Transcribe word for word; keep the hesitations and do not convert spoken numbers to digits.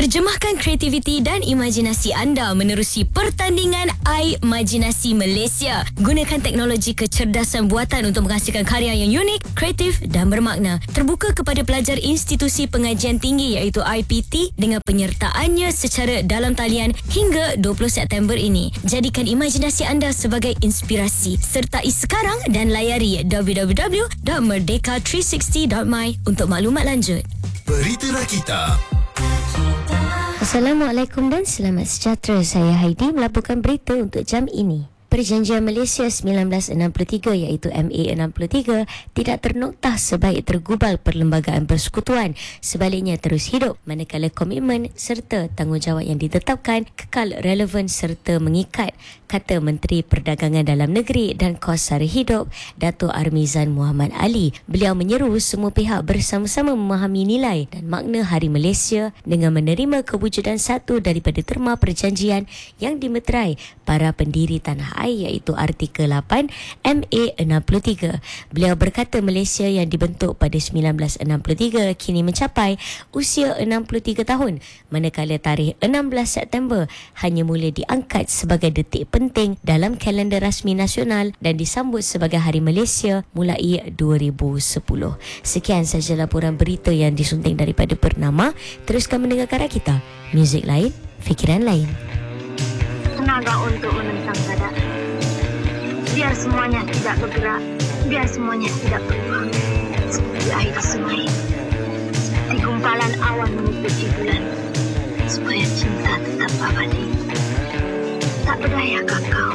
Terjemahkan kreativiti dan imajinasi anda menerusi pertandingan iMajinasi Malaysia. Gunakan teknologi kecerdasan buatan untuk menghasilkan karya yang unik, kreatif dan bermakna. Terbuka kepada pelajar institusi pengajian tinggi iaitu I P T dengan penyertaannya secara dalam talian hingga dua puluh September ini. Jadikan imajinasi anda sebagai inspirasi. Sertai sekarang dan layari w w w dot merdeka tiga enam nol dot my untuk maklumat lanjut. Berita Rakita. Assalamualaikum dan selamat sejahtera. Saya Heidi melaporkan berita untuk jam ini. Perjanjian Malaysia sembilan belas enam puluh tiga iaitu M A enam puluh tiga tidak ternoktah sebaik tergubal Perlembagaan Persekutuan. Sebaliknya terus hidup manakala komitmen serta tanggungjawab yang ditetapkan kekal relevan serta mengikat, kata Menteri Perdagangan Dalam Negeri dan Kos Sara Hidup Dato' Armizan Muhammad Ali. Beliau menyeru semua pihak bersama-sama memahami nilai dan makna Hari Malaysia dengan menerima kewujudan satu daripada terma perjanjian yang dimeterai para pendiri tanah air iaitu Artikel lapan M A enam puluh tiga. Beliau berkata Malaysia yang dibentuk pada sembilan belas enam puluh tiga kini mencapai usia enam puluh tiga tahun, manakala tarikh enam belas September hanya mula diangkat sebagai detik penting dalam kalender rasmi nasional dan disambut sebagai Hari Malaysia mulai dua ribu sepuluh. Sekian sahaja laporan berita yang disunting daripada Bernama. Teruskan mendengarkan kita. Muzik lain, fikiran lain. Tenaga untuk menentang keadaan. Biar semuanya tidak bergerak, biar semuanya tidak berubah. Seperti air di sungai, seperti gumpalan awan menutupi bulan, supaya cinta tetap abadi. Tak berdayakah kau